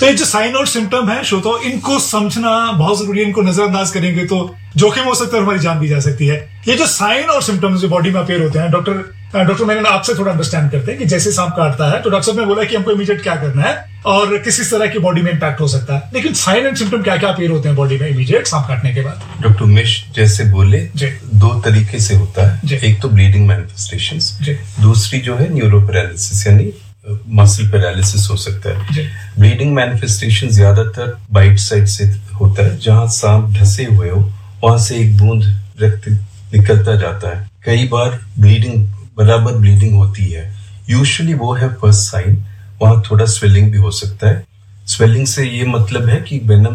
तो ये जो साइन और सिम्टम है श्रोताओ, इनको समझना बहुत जरूरी है। इनको नजरअंदाज करेंगे तो जोखिम हो सकता है और हमारी जान भी जा सकती है। ये जो साइन और सिम्टम्स जो बॉडी में अपेयर होते हैं, डॉक्टर मैंने आपसे थोड़ा अंडरस्टैंड करते हैं कि जैसे सांप काटता है तो डॉक्टर साहब ने बोला कि हमको इमीडिएट क्या करना है और किस तरह की बॉडी में इंपैक्ट हो सकता है, लेकिन साइन एंड सिम्टम क्या क्या अपेयर होते हैं बॉडी में इमीडिएट सांप काटने के बाद? डॉक्टर उमेश जैसे बोले दो तरीके से होता है, एक तो ब्लीडिंग मैनिफेस्टेशंस, दूसरी जो है न्यूरोपैरालिसिस यानी मसल पैरालिसिस हो सकता है। ब्लीडिंग मैनिफेस्टेशन ज्यादातर बाइट साइड से होता है, जहां सांप ढसे हुए हो वहां से एक बूंद रक्त निकलता जाता है। कई बार बराबर ब्लीडिंग होती है, यूजुअली वो है फर्स्ट साइन। वहां थोड़ा स्वेलिंग भी हो सकता है। स्वेलिंग से ये मतलब है कि वेनम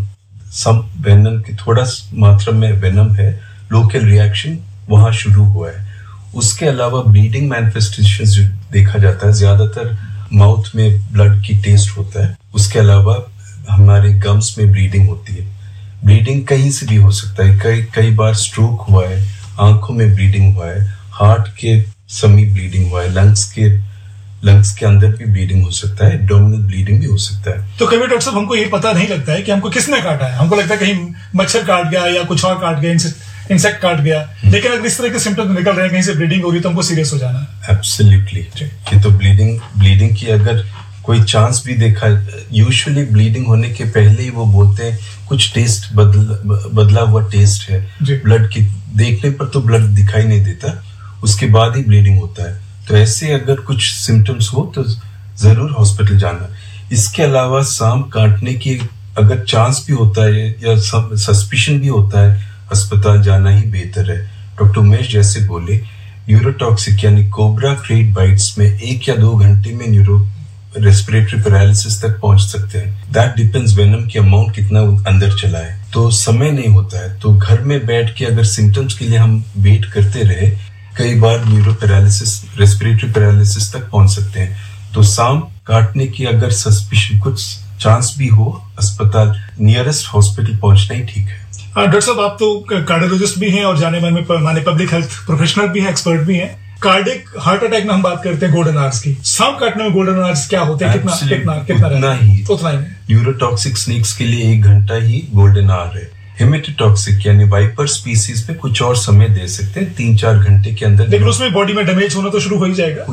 के थोड़ा मात्रा में वेनम है, लोकल रिएक्शन वहां शुरू हुआ है। उसके अलावा ब्लीडिंग मैनिफेस्टेशंस जो देखा जाता है ज्यादातर माउथ में ब्लड की टेस्ट होता है। उसके अलावा हमारे गम्स में ब्लीडिंग होती है। ब्लीडिंग कहीं से भी हो सकता है, कई बार स्ट्रोक हुआ है, आंखों में ब्लीडिंग हुआ है, हार्ट के समी ब्लीडिंग हुआ है, लंग्स के अंदर भी ब्लीडिंग हो सकता है, एब्डोमिनल ब्लीडिंग भी हो सकता है। तो कभी डॉक्टर साहब हमको ये पता नहीं लगता है कि हमको किसने काटा है। हमको लगता है कहीं मच्छर काट गया या कुछ और काट गया, इंसेक्ट काट गया, लेकिन अगर इस तरह के सिम्टम्स निकल रहे हैं, कहीं से ब्लीडिंग हो रही है, तो हमको सीरियस हो जाना है। एब्सोल्युटली। कि तो ब्लीडिंग की अगर कोई चांस भी देखा, यूजुअली ब्लीडिंग होने के पहले ही वो बोलते हैं कुछ टेस्ट बदला हुआ टेस्ट है ब्लड की। देखने पर तो ब्लड दिखाई नहीं देता, उसके बाद ही ब्लीडिंग होता है। तो ऐसे अगर कुछ सिम्टम्स हो तो जरूर हॉस्पिटल जाना। इसके अलावा सांप काटने की अगर चांस भी होता है या सस्पिशन भी होता है, अस्पताल जाना ही बेहतर है। डॉक्टर उमेश जैसे बोले, न्यूरोटॉक्सिक यानी कोबरा क्रेट बाइट्स में 1 या 2 घंटे में रेस्पिरेटरी पैरालिसिस तक पहुंच सकते हैं। दैट डिपेंड्स वेनम की अमाउंट कितना अंदर चला है, तो समय नहीं होता है। तो घर में बैठ के अगर सिम्टम्स के लिए हम वेट करते रहे, कई बार रेस्पिरेटरी पैरालिसिस तक पहुंच सकते हैं। तो सांप काटने की अगर सस्पिशन कुछ चांस भी हो, अस्पताल नियरेस्ट हॉस्पिटल पहुंचना ही ठीक है। डॉक्टर साहब, आप तो कार्डियोलॉजिस्ट भी हैं और जाने माने पब्लिक हेल्थ प्रोफेशनल भी हैं, एक्सपर्ट भी हैं। कार्डिक हार्ट अटैक में हम बात करते हैं गोल्डन आवर्स की, सांप काटने में गोल्डन आवर्स क्या होते हैं? कितना उतना ही न्यूरोटॉक्सिक स्नेक्स के लिए 1 घंटा ही गोल्डन आवर है। हेमेटोटॉक्सिक यानी वाइपर स्पीसीज पे कुछ और समय दे सकते हैं, 3-4 घंटे के अंदर। लेकिन उसमें बॉडी में डैमेज होना तो शुरू हो ही जाएगा।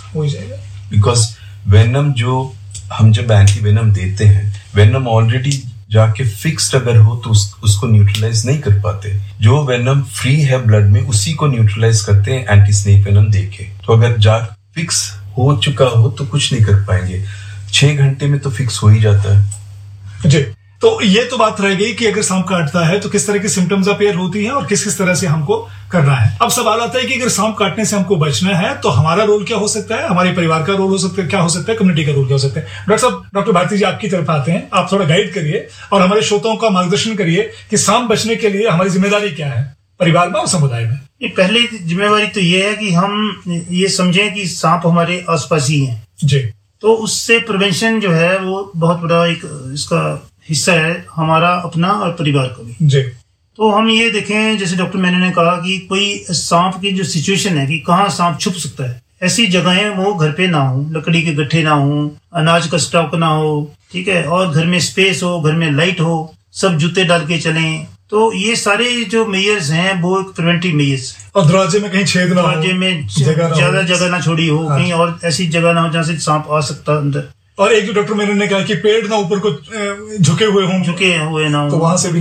बिकॉज वेनम जो हम जब एंटी वेनम देते हैं, वेनम ऑलरेडी जाके फिक्स्ड अगर हो तो उसको न्यूट्रलाइज नहीं कर पाते। जो वेनम फ्री है ब्लड में उसी को न्यूट्रलाइज करते हैं एंटी स्नेक वेनम देके। तो अगर फिक्स हो चुका हो तो कुछ नहीं कर पाएंगे, 6 घंटे में तो फिक्स हो ही जाता है जी। तो ये तो बात रह गई कि अगर सांप काटता है तो किस तरह की सिम्टम्स अपेयर होती हैं और किस तरह से हमको करना है। अब सवाल आता है कि अगर सांप काटने से हमको बचना है तो हमारा रोल क्या हो सकता है, हमारे परिवार का रोल हो सकता है, क्या हो सकता है, कम्युनिटी का रोल क्या हो सकता है? डॉक्टर साहब, डॉक्टर भारती जी आपकी तरफ आते हैं, आप थोड़ा गाइड करिए और हमारे श्रोताओं का मार्गदर्शन करिए कि सांप बचने के लिए हमारी जिम्मेदारी क्या है परिवार में और समुदाय में। पहली जिम्मेवारी तो ये है कि हम ये समझें कि सांप हमारे आसपास ही है जी। तो उससे प्रिवेंशन जो है वो बहुत बड़ा एक इसका हिस्सा है, हमारा अपना और परिवार का भी जी। तो हम ये देखें, जैसे डॉक्टर मैंने ने कहा कि कोई सांप की जो सिचुएशन है कि कहाँ सांप छुप सकता है, ऐसी जगहें वो घर पे ना हो, लकड़ी के गट्ठे ना हो, अनाज का स्टॉक ना हो, ठीक है, और घर में स्पेस हो, घर में लाइट हो, सब जूते डाल के चलें। तो ये सारे जो मेजर्स हैं वो एक प्रिवेंटिव मेजर्स। और दरवाजे में कहीं छेद ना हो, दरवाजे में ज्यादा जगह ना छोड़ी हो, कहीं और ऐसी जगह ना हो जहाँ से सांप आ सकता अंदर। और एक जो डॉक्टर मैंने कहा कि पेड़ ना ऊपर को झुके हुए ना हो, तो वहां से भी